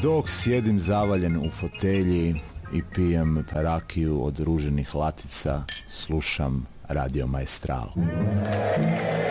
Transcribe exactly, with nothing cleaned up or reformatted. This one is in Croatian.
Dok sjedim zavaljen u fotelji i pijem rakiju od ruženih latica, slušam Radio Maestral.